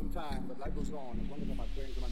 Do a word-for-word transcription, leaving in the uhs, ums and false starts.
some time, but life goes on. As long as I'm not praying to my